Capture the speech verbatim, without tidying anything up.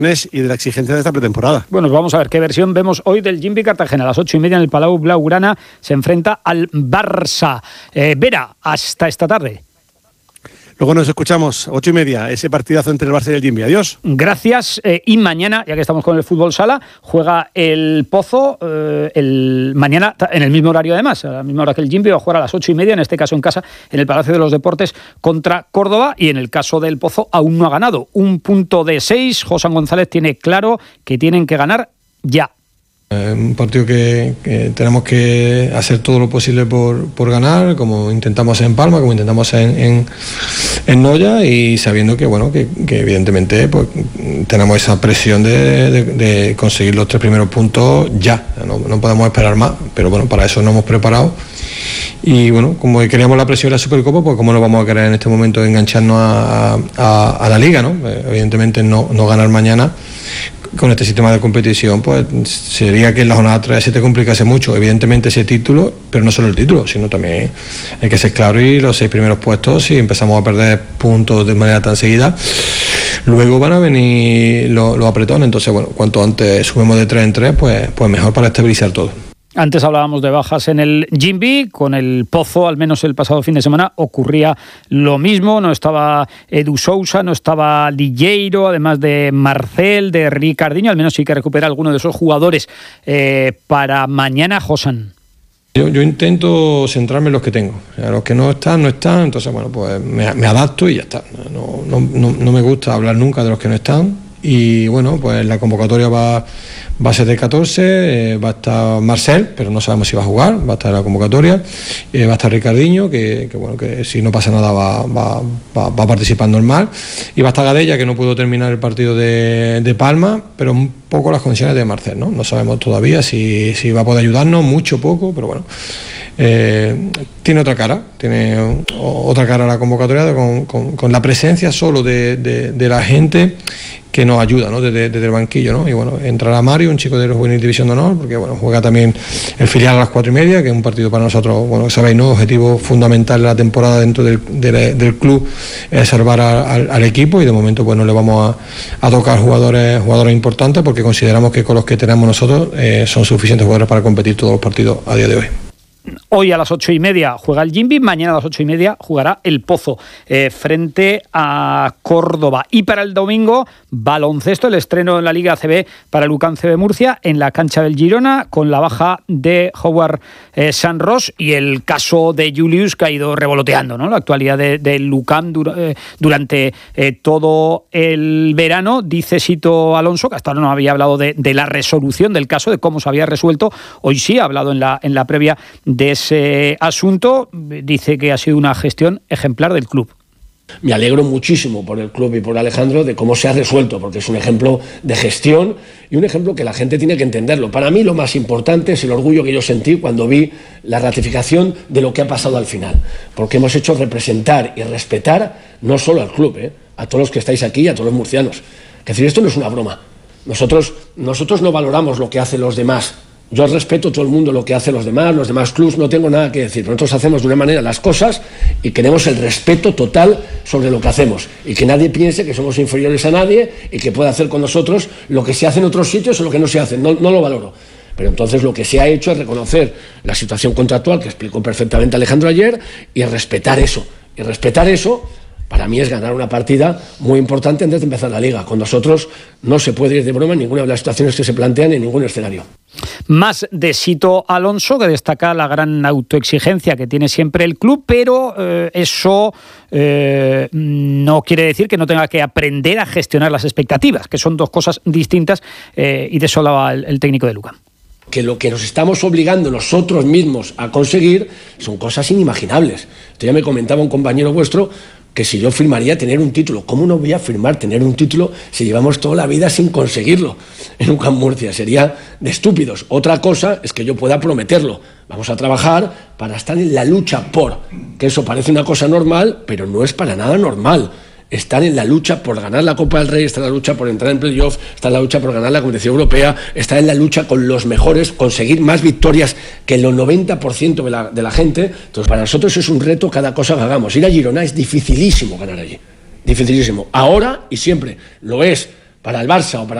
y de la exigencia de esta pretemporada. Bueno, vamos a ver qué versión vemos hoy del Gimbi Cartagena. A las ocho y media en el Palau Blaugrana se enfrenta al Barça. Eh, Vera, hasta esta tarde. Luego nos escuchamos, ocho y media, ese partidazo entre el Barça y el Gimbi. Adiós. Gracias. Eh, y mañana, ya que estamos con el fútbol sala, juega el Pozo eh, el mañana en el mismo horario además, a la misma hora que el Gimbi, va a jugar a las ocho y media, en este caso en casa, en el Palacio de los Deportes contra Córdoba, y en el caso del Pozo aún no ha ganado. Un punto de seis. José González tiene claro que tienen que ganar ya. Un partido que, que tenemos que hacer todo lo posible por, por ganar, como intentamos hacer en Palma, como intentamos hacer en, en, en Noya, y sabiendo que bueno que, que evidentemente pues, tenemos esa presión de, de, de conseguir los tres primeros puntos ya, no, no podemos esperar más, pero bueno, para eso nos hemos preparado. Y bueno, como queríamos la presión de la Supercopa, pues cómo no vamos a querer en este momento engancharnos a, a, a la Liga, ¿no? Evidentemente no, no ganar mañana con este sistema de competición, pues sería que en la jornada tres se te complicase mucho, evidentemente ese título, pero no solo el título, sino también hay que ser claro, y los seis primeros puestos, si empezamos a perder puntos de manera tan seguida, luego van a venir los, los apretones. Entonces bueno, cuanto antes subimos de tres en tres, pues, pues mejor para estabilizar todo. Antes hablábamos de bajas en el Gimbi, con el Pozo, al menos el pasado fin de semana, ocurría lo mismo. No estaba Edu Sousa, no estaba Ligeiro, además de Marcel, de Ricardinho, al menos sí que recupera alguno de esos jugadores eh, para mañana, Josan. Yo, yo intento centrarme en los que tengo. O sea, los que no están, no están, entonces bueno, pues me, me adapto y ya está. No, no, no, no me gusta hablar nunca de los que no están. Y bueno, pues la convocatoria va, va a ser de catorce, eh, va a estar Marcel, pero no sabemos si va a jugar, va a estar en la convocatoria, eh, va a estar Ricardinho, que, que bueno, que si no pasa nada va, va, va, va a participar normal, y va a estar Gadella, que no pudo terminar el partido de, de Palma, pero un poco las condiciones de Marcel, ¿no? No sabemos todavía si, si va a poder ayudarnos, mucho poco, pero bueno. Eh, tiene otra cara, tiene otra cara la convocatoria, con, con, con la presencia solo de, de, de la gente que nos ayuda, ¿no? Desde, desde el banquillo, ¿no? Y bueno, entrará Mario, un chico de los Juvenil División de Honor, porque bueno, juega también el filial a las cuatro y media, que es un partido para nosotros, bueno, sabéis, ¿no? Objetivo fundamental de la temporada dentro del, del, del club es salvar a, al, al equipo, y de momento pues no le vamos a, a tocar jugadores, jugadores importantes, porque consideramos que con los que tenemos nosotros eh, son suficientes jugadores para competir todos los partidos a día de hoy. Hoy a las ocho y media juega el Gimbi, mañana a las ocho y media jugará el Pozo eh, frente a Córdoba. Y para el domingo, baloncesto, el estreno en la Liga A C B para el U C A M C B Murcia en la cancha del Girona, con la baja de Howard eh, Sanros y el caso de Julius, que ha ido revoloteando, ¿no? La actualidad del de, de U C A M dura, eh, durante eh, todo el verano. Dice Sito Alonso, que hasta ahora no había hablado de, de la resolución del caso, de cómo se había resuelto. Hoy sí ha hablado en la, en la previa de ese asunto. Dice que ha sido una gestión ejemplar del club. Me alegro muchísimo por el club y por Alejandro de cómo se ha resuelto, porque es un ejemplo de gestión y un ejemplo que la gente tiene que entenderlo. Para mí lo más importante es el orgullo que yo sentí cuando vi la ratificación de lo que ha pasado al final, porque hemos hecho representar y respetar no solo al club, ¿eh? a todos los que estáis aquí y a todos los murcianos. Es decir, esto no es una broma. Nosotros, nosotros no valoramos lo que hacen los demás. Yo respeto a todo el mundo lo que hacen los demás, los demás clubs, no tengo nada que decir. Nosotros hacemos de una manera las cosas y queremos el respeto total sobre lo que hacemos. Y que nadie piense que somos inferiores a nadie y que pueda hacer con nosotros lo que se hace en otros sitios o lo que no se hace. No, no lo valoro. Pero entonces lo que se ha hecho es reconocer la situación contractual, que explicó perfectamente Alejandro ayer, y respetar eso. Y respetar eso, para mí, es ganar una partida muy importante antes de empezar la Liga. Con nosotros no se puede ir de broma en ninguna de las situaciones que se plantean en ningún escenario. Más de Sito Alonso, que destaca la gran autoexigencia que tiene siempre el club, pero eh, eso eh, no quiere decir que no tenga que aprender a gestionar las expectativas, que son dos cosas distintas, eh, y de eso hablaba el, el técnico de U C A M. Que lo que nos estamos obligando nosotros mismos a conseguir son cosas inimaginables. Esto ya me comentaba un compañero vuestro, que si yo firmaría tener un título. ¿Cómo no voy a firmar tener un título si llevamos toda la vida sin conseguirlo en U C A M Murcia? Sería de estúpidos. Otra cosa es que yo pueda prometerlo. Vamos a trabajar para estar en la lucha por, que eso parece una cosa normal, pero no es para nada normal. Estar en la lucha por ganar la Copa del Rey, estar en la lucha por entrar en playoff, estar en la lucha por ganar la competición europea, estar en la lucha con los mejores, conseguir más victorias que el noventa por ciento de la, de la gente. Entonces, para nosotros es un reto cada cosa que hagamos. Ir a Girona es dificilísimo ganar allí, dificilísimo. Ahora y siempre lo es para el Barça o para